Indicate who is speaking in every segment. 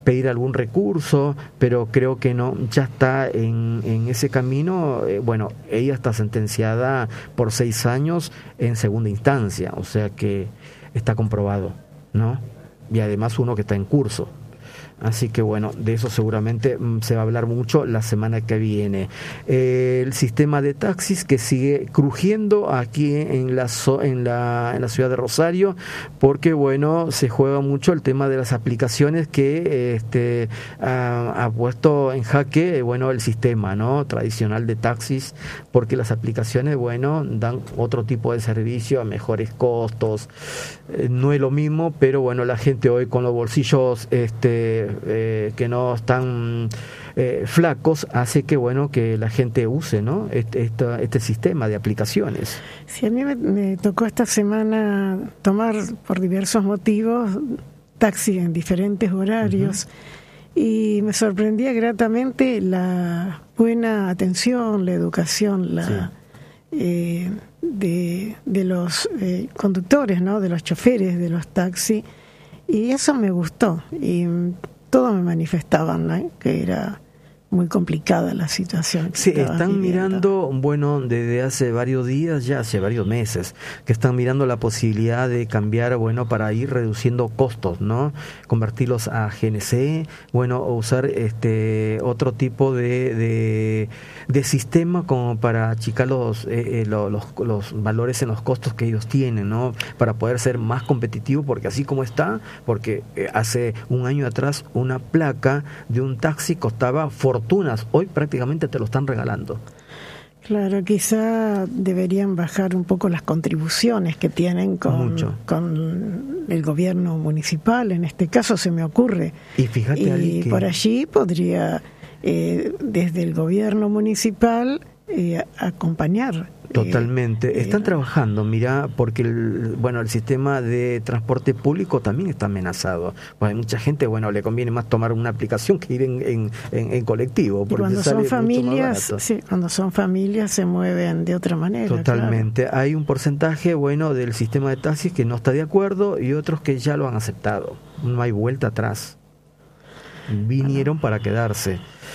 Speaker 1: pedir algún recurso, pero creo que no, ya está en ese camino. Bueno, ella está sentenciada por 6 años en segunda instancia, o sea que está comprobado, ¿no? Y además uno que está en curso. Así que bueno, de eso seguramente se va a hablar mucho la semana que viene. El sistema de taxis que sigue crujiendo aquí en la ciudad de Rosario, porque bueno, se juega mucho el tema de las aplicaciones que ha puesto en jaque bueno el sistema, ¿no?, tradicional de taxis, porque las aplicaciones bueno dan otro tipo de servicio a mejores costos. No es lo mismo, pero bueno, la gente hoy con los bolsillos que no están flacos, hace que bueno que la gente use, ¿no?, este sistema de aplicaciones.
Speaker 2: Sí, a mí me tocó esta semana tomar por diversos motivos taxi en diferentes horarios. Y me sorprendía gratamente la buena atención, la educación, de los conductores, ¿no?, de los choferes de los taxis. Y eso me gustó, y todos me manifestaban, ¿no?, que era muy complicada la situación.
Speaker 1: Sí, están mirando, bueno, desde hace varios días, ya hace varios meses, que están mirando la posibilidad de cambiar, bueno, para ir reduciendo costos, ¿no? Convertirlos a GNC, bueno, o usar otro tipo de sistema como para achicar los valores en los costos que ellos tienen, ¿no? Para poder ser más competitivo, porque así como está, porque hace un año atrás una placa de un taxi costaba fortunas, hoy prácticamente te lo están regalando.
Speaker 2: Claro, quizá deberían bajar un poco las contribuciones que tienen con el gobierno municipal, en este caso se me ocurre.
Speaker 1: Y fíjate, Ali, que
Speaker 2: por allí podría, desde el gobierno municipal, acompañar.
Speaker 1: Totalmente. Están trabajando, mira, porque el sistema de transporte público también está amenazado. Pues hay mucha gente, bueno, le conviene más tomar una aplicación que ir en colectivo. Porque
Speaker 2: cuando son familias, cuando son familias se mueven de otra manera.
Speaker 1: Totalmente.
Speaker 2: Claro.
Speaker 1: Hay un porcentaje, bueno, del sistema de taxis que no está de acuerdo y otros que ya lo han aceptado. No hay vuelta atrás. Vinieron para quedarse.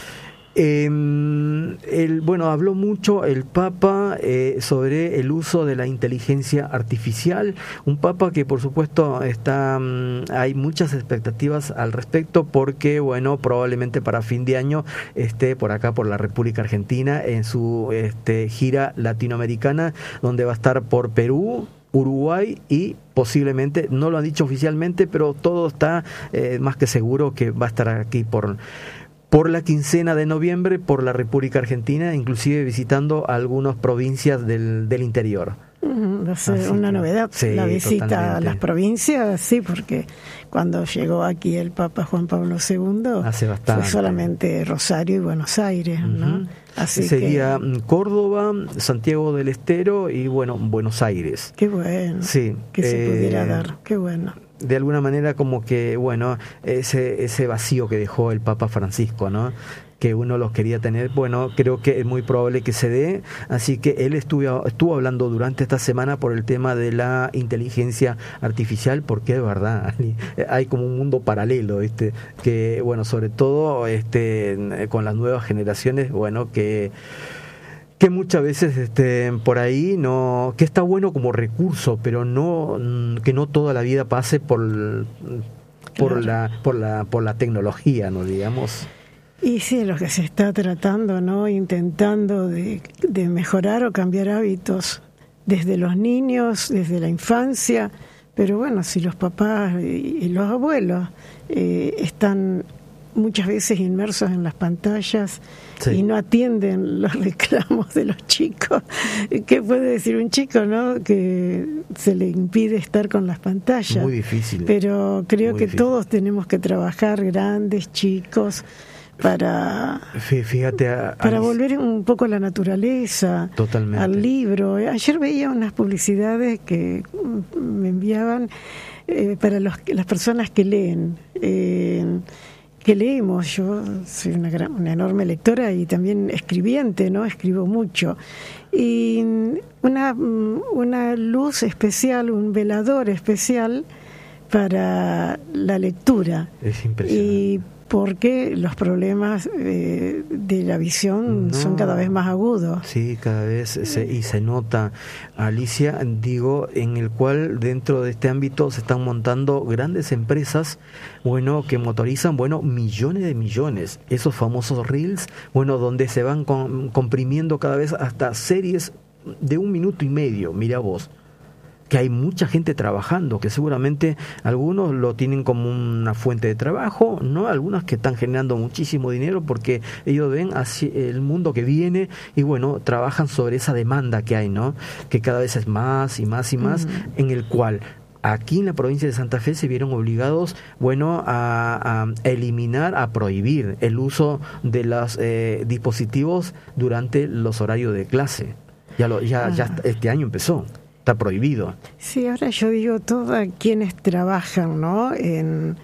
Speaker 1: Habló mucho el Papa sobre el uso de la inteligencia artificial, un Papa que por supuesto hay muchas expectativas al respecto, porque bueno, probablemente para fin de año esté por acá, por la República Argentina, en su gira latinoamericana, donde va a estar por Perú, Uruguay y posiblemente, no lo han dicho oficialmente, pero todo está más que seguro que va a estar aquí por la quincena de noviembre, por la República Argentina, inclusive visitando algunas provincias del interior.
Speaker 2: Va a ser una novedad, sí, la visita totalmente a las provincias, sí, porque cuando llegó aquí el Papa Juan Pablo II,
Speaker 1: hace bastante,
Speaker 2: fue solamente Rosario y Buenos Aires, ¿no? Así
Speaker 1: sería Córdoba, Santiago del Estero y bueno, Buenos Aires.
Speaker 2: Qué bueno,
Speaker 1: sí,
Speaker 2: que se pudiera dar, qué bueno.
Speaker 1: De alguna manera como que, bueno, ese vacío que dejó el Papa Francisco, ¿no?, que uno los quería tener, bueno, creo que es muy probable que se dé, así que él estuvo hablando durante esta semana por el tema de la inteligencia artificial, porque es verdad, hay como un mundo paralelo, que bueno, sobre todo con las nuevas generaciones, bueno, que muchas veces por ahí que está bueno como recurso, pero que no toda la vida pase por la tecnología, no digamos.
Speaker 2: Y sí, lo que se está tratando, ¿no?, intentando de mejorar o cambiar hábitos desde los niños, desde la infancia, pero bueno, si los papás y los abuelos están muchas veces inmersos en las pantallas, sí, y no atienden los reclamos de los chicos. ¿Qué puede decir un chico, no?, que se le impide estar con las pantallas?
Speaker 1: Muy difícil.
Speaker 2: Pero creo
Speaker 1: muy
Speaker 2: que
Speaker 1: difícil.
Speaker 2: Todos tenemos que trabajar, grandes, chicos, para volver un poco a la naturaleza,
Speaker 1: totalmente,
Speaker 2: al libro. Ayer veía unas publicidades que me enviaban para las personas que leen, que leemos. Yo soy una enorme lectora y también escribiente, ¿no? Escribo mucho. Y una luz especial, un velador especial para la lectura.
Speaker 1: Es impresionante.
Speaker 2: Y porque los problemas de la visión son cada vez más agudos.
Speaker 1: Sí, cada vez y se nota, Alicia, digo, en el cual dentro de este ámbito se están montando grandes empresas, bueno, que motorizan, bueno, millones de millones, esos famosos reels, bueno, donde se van comprimiendo cada vez hasta series de 1 minuto y medio, mira vos, que hay mucha gente trabajando, que seguramente algunos lo tienen como una fuente de trabajo, ¿no? Algunos que están generando muchísimo dinero porque ellos ven así el mundo que viene y bueno, trabajan sobre esa demanda que hay, ¿no? Que cada vez es más y más y más, en el cual aquí en la provincia de Santa Fe se vieron obligados, bueno, a eliminar, a prohibir el uso de los dispositivos durante los horarios de clase. Ya este año empezó. Está prohibido.
Speaker 2: Sí, ahora yo digo, todos quienes trabajan, ¿no? en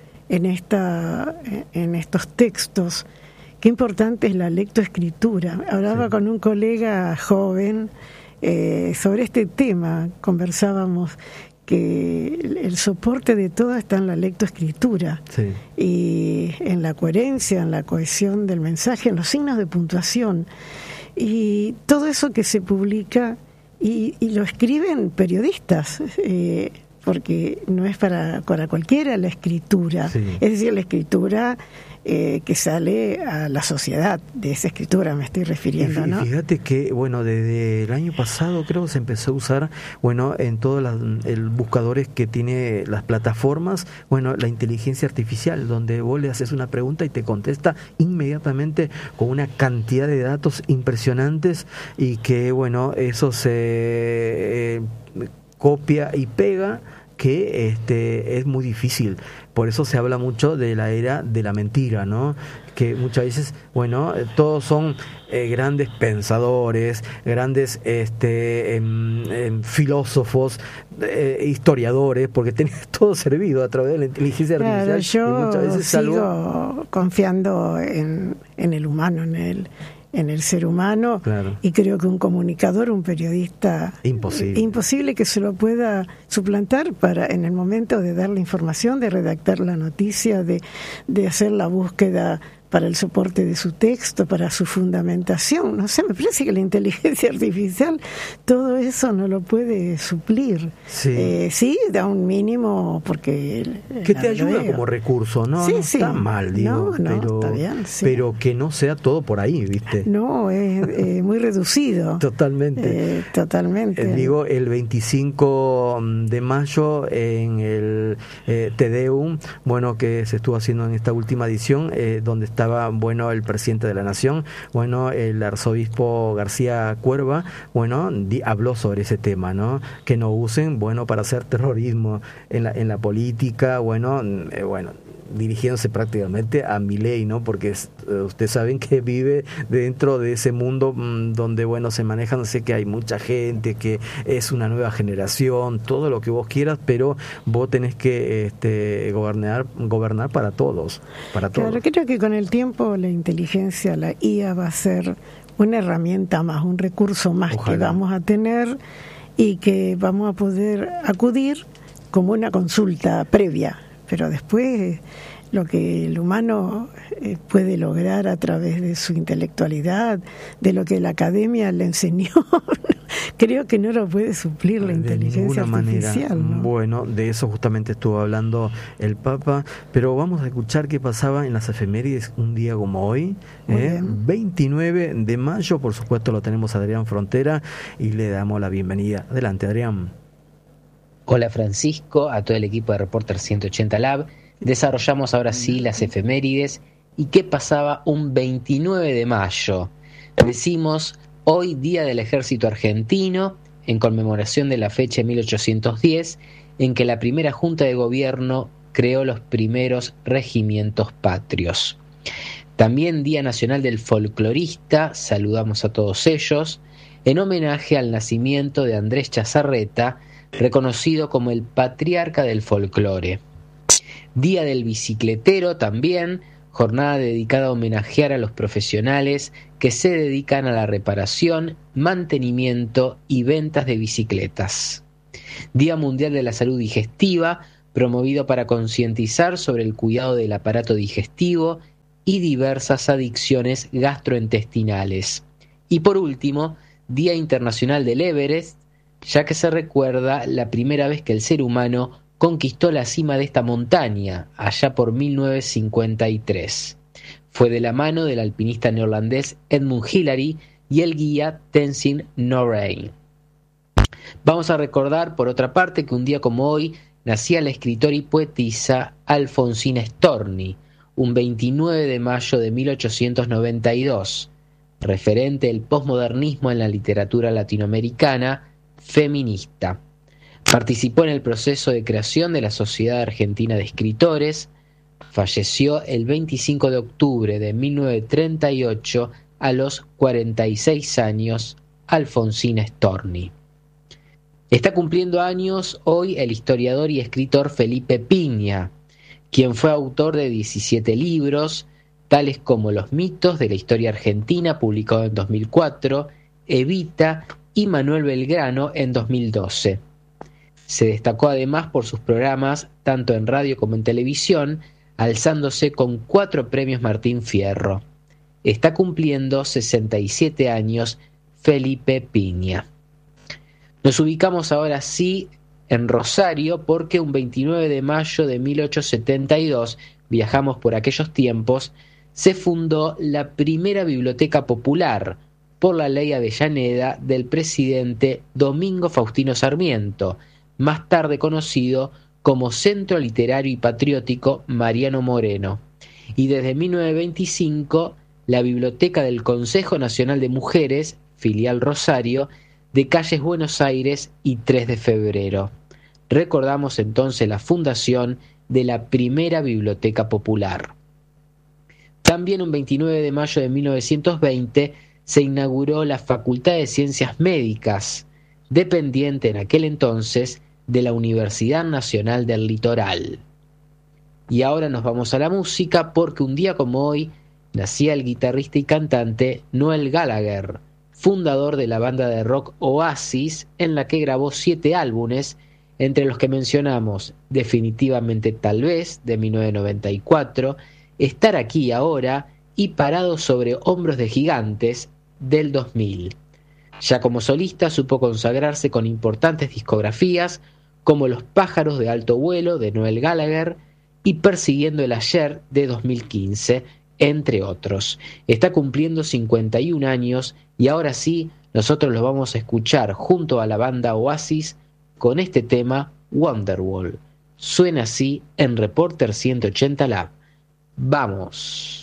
Speaker 2: estos textos, qué importante es la lectoescritura. Hablaba con un colega joven sobre este tema, conversábamos que el soporte de todo está en la lectoescritura,
Speaker 1: sí, y
Speaker 2: en la coherencia, en la cohesión del mensaje, en los signos de puntuación, y todo eso que se publica. Y lo escriben periodistas, porque no es para cualquiera la escritura. Sí. Es decir, la escritura que sale a la sociedad, de esa escritura me estoy refiriendo, ¿no?
Speaker 1: Fíjate que, bueno, desde el año pasado creo se empezó a usar, bueno, en todos los buscadores que tiene las plataformas, bueno, la inteligencia artificial, donde vos le haces una pregunta y te contesta inmediatamente con una cantidad de datos impresionantes y que, bueno, eso se copia y pega, que es muy difícil. Por eso se habla mucho de la era de la mentira, ¿no? Que muchas veces, bueno, todos son grandes pensadores, grandes filósofos, historiadores, porque tenés todo servido a través de la inteligencia artificial.
Speaker 2: Yo
Speaker 1: y muchas veces
Speaker 2: sigo confiando en el humano, en el ser humano,
Speaker 1: claro.
Speaker 2: Y creo que un comunicador, un periodista, imposible que se lo pueda suplantar para en el momento de dar la información, de redactar la noticia, de hacer la búsqueda para el soporte de su texto, para su fundamentación. No sé, me parece que la inteligencia artificial todo eso no lo puede suplir.
Speaker 1: Sí,
Speaker 2: sí, da un mínimo porque...
Speaker 1: Que te ayuda como recurso, ¿no?
Speaker 2: Sí,
Speaker 1: no
Speaker 2: sí.
Speaker 1: Está mal, digo,
Speaker 2: pero, está bien, sí.
Speaker 1: Pero que no sea todo por ahí, ¿viste?
Speaker 2: No, es muy reducido.
Speaker 1: Totalmente.
Speaker 2: Totalmente.
Speaker 1: Digo, el 25 de mayo en el Te Deum, bueno, que se estuvo haciendo en esta última edición, donde estaba, bueno, el presidente de la Nación, bueno, el arzobispo García Cuerva, bueno, habló sobre ese tema, ¿no? Que no usen, bueno, para hacer terrorismo en la política, bueno, dirigiéndose prácticamente a Milei, ¿no? Porque ustedes saben que vive dentro de ese mundo donde, bueno, se maneja, no sé, que hay mucha gente, que es una nueva generación, todo lo que vos quieras, pero vos tenés que gobernar para todos,
Speaker 2: Claro, creo que con el tiempo la inteligencia, la IA va a ser una herramienta más, un recurso más. Ojalá. Que vamos a tener y que vamos a poder acudir como una consulta previa. Pero después lo que el humano puede lograr a través de su intelectualidad, de lo que la academia le enseñó, creo que no lo puede suplir la inteligencia artificial, ¿no?
Speaker 1: Bueno, de eso justamente estuvo hablando el Papa, pero vamos a escuchar qué pasaba en las efemérides un día como hoy, 29 de mayo, por supuesto lo tenemos a Adrián Frontera y le damos la bienvenida. Adelante, Adrián.
Speaker 3: Hola Francisco, a todo el equipo de Reporter 180 Lab. Desarrollamos ahora sí las efemérides. ¿Y qué pasaba un 29 de mayo? Decimos hoy Día del Ejército Argentino, en conmemoración de la fecha de 1810, en que la primera Junta de Gobierno creó los primeros regimientos patrios. También Día Nacional del Folclorista, saludamos a todos ellos, en homenaje al nacimiento de Andrés Chazarreta, reconocido como el patriarca del folclore. Día del Bicicletero también, jornada dedicada a homenajear a los profesionales que se dedican a la reparación, mantenimiento y ventas de bicicletas. Día Mundial de la Salud Digestiva, promovido para concientizar sobre el cuidado del aparato digestivo y diversas adicciones gastrointestinales. Y por último, Día Internacional del Everest, ya que se recuerda la primera vez que el ser humano conquistó la cima de esta montaña, allá por 1953. Fue de la mano del alpinista neerlandés Edmund Hillary y el guía Tenzin Norgay. Vamos a recordar, por otra parte, que un día como hoy nacía la escritora y poetisa Alfonsina Storni, un 29 de mayo de 1892, referente del posmodernismo en la literatura latinoamericana, feminista. Participó en el proceso de creación de la Sociedad Argentina de Escritores. Falleció el 25 de octubre de 1938 a los 46 años, Alfonsina Storni. Está cumpliendo años hoy el historiador y escritor Felipe Piña, quien fue autor de 17 libros, tales como Los mitos de la historia argentina, publicado en 2004, Evita y Manuel Belgrano en 2012. Se destacó además por sus programas, tanto en radio como en televisión, alzándose con 4 premios Martín Fierro. Está cumpliendo 67 años Felipe Piña. Nos ubicamos ahora sí en Rosario porque un 29 de mayo de 1872, viajamos por aquellos tiempos, se fundó la primera biblioteca popular por la ley Avellaneda del presidente Domingo Faustino Sarmiento, más tarde conocido como Centro Literario y Patriótico Mariano Moreno, y desde 1925 la Biblioteca del Consejo Nacional de Mujeres, filial Rosario, de calles Buenos Aires y 3 de Febrero. Recordamos entonces la fundación de la primera biblioteca popular. También un 29 de mayo de 1920 se inauguró la Facultad de Ciencias Médicas, dependiente en aquel entonces de la Universidad Nacional del Litoral. Y ahora nos vamos a la música porque un día como hoy nacía el guitarrista y cantante Noel Gallagher, fundador de la banda de rock Oasis, en la que grabó 7 álbumes, entre los que mencionamos Definitivamente Tal Vez, de 1994, Estar Aquí Ahora y Parado sobre Hombros de Gigantes, del 2000. Ya como solista supo consagrarse con importantes discografías como Los pájaros de alto vuelo, de Noel Gallagher, y Persiguiendo el ayer, de 2015, entre otros. Está cumpliendo 51 años y ahora sí, nosotros lo vamos a escuchar junto a la banda Oasis con este tema Wonderwall. Suena así en Reporter 180 Lab. ¡Vamos!